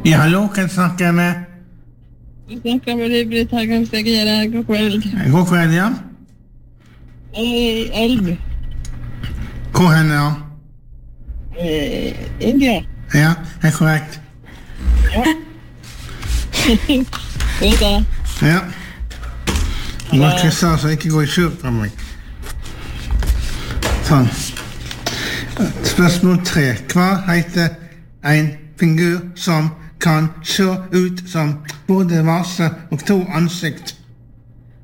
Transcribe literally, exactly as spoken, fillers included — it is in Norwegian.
Ja, hallo, kan jeg snakke med? Jeg snakker med deg, Britt Hagen-Stegere. God kveld. God kveld, ja. Eh, Elv. Hvor henne, ja? Eh, India. Ja, det er korrekt. Ja. Vet du? Ja. Du må krysse så jeg ikke går i skjul fra meg. Sånn. Spørsmål tre. Hva heter en figur som kan se ut som både vase og to ansikt?